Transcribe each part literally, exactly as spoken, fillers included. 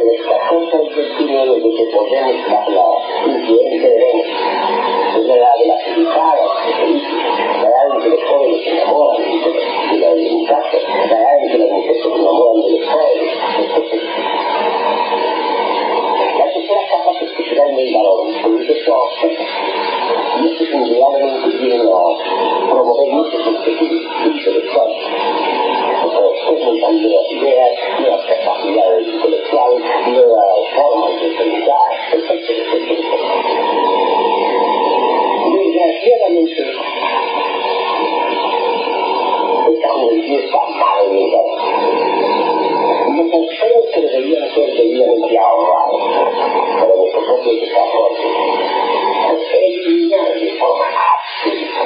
las catorce veintinueve de que podemos dar la influencia de Venus. Es la edad de la felicidad, la edad en que los jóvenes se enamoran de la de muchachos, la edad en que las mujeres se enamoran de los jóvenes, etcétera. La tercera capa es estructural en el valor, porque esto y esto es indudablemente viene a promover muchos objetivos intelectuales. Ustedes han nuevas ideas, nuevas capacidades intelectuales, nuevas formas de pensar, etcétera, etcétera. Desgraciadamente, esta juventud está mal educada. Los consejos que deberían ser debidamente ahorrados para nuestro propio desarrollo, eliminar de forma absoluta.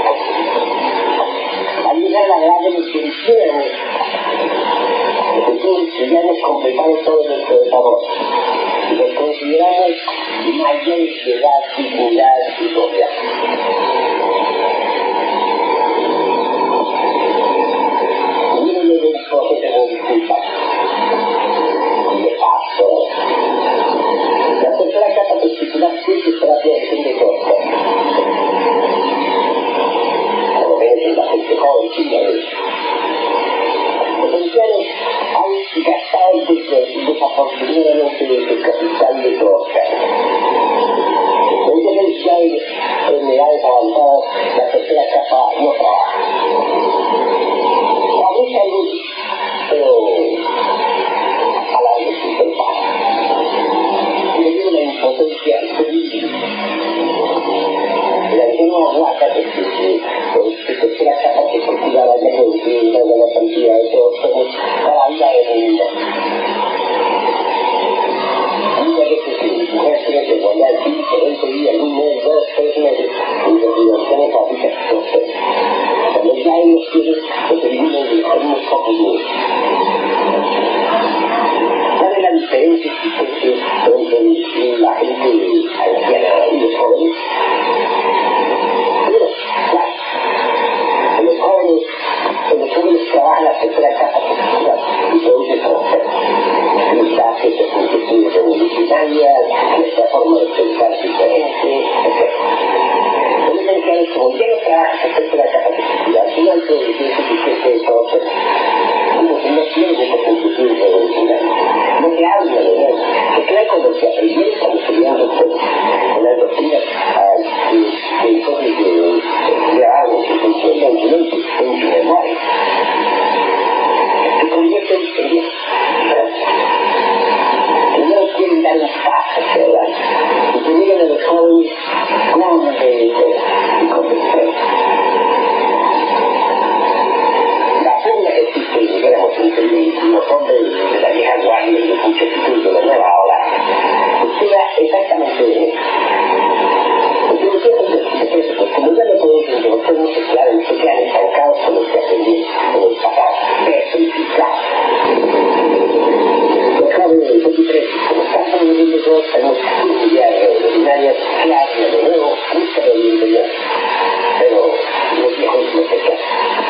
Al llegar a la edad de los veintiún años, nosotros ya hemos completado todo nuestro desarrollo y nos consideramos mayores de edad, dignidad y soledad. Miren los médicos que tenemos disculpas y de paso. La tercera capa particular es la terapia de fin de corte. Como ven, en la gente joven, sí, ya ves. Los ancianos han gastado desafortunadamente el capital de troca. Entonces ya en edades avanzadas la tercera capa no trabaja. A mucha luz, pero a la vez sin pensar. Tiene una impotencia terrible. La anciano aguanta que su tercera capa que cultivaba ya que una buena cantidad de otros para la vida de mundo. Muchas veces su mujer tiene que guardar quince, veinte días, un mes, dos, tres meses, y los ancianos fabrican cosas. Cuando ya ellos tienen, los eliminan de algunos pocos meses. ¿Cuál es la diferencia existente entre la gente anciana y los jóvenes? Bueno, claro, en los jóvenes, en los jóvenes trabajan la tercera capa cultural y producen conocer. Mensajes, inquietudes revolucionarias, nuestra forma de pensar diferente, etcétera. Los ancianos, como ya no trabajan esa tercera capa cultural, no hay producción suficiente de conocer. Entonces no tienen esas inquietudes revolucionarias. No se habla de eso. Se cree cuando se aprendieron, cuando se veían doctores. En las doctrinas de enfoques de algo que se entiende en silencio, en su memoria. Se convierte en viejo. Y no quieren dar un paso hacia adelante. Y que miren a los jóvenes con debilidad y con respeto. La pugna que existe, digamos, entre los hombres de la vieja guardia y los muchachitos de la nueva ola, estudia exactamente de eso. Entonces, pues como ya no podemos encontrar, se quedan, se quedan estancados con lo que aprendí en el pasado. Eso es claro. Los jóvenes, veintitrés, como están con los dos, tenemos ideas revolucionarias, claras de nuevo, mucha de interior, pero los viejos no se quedan.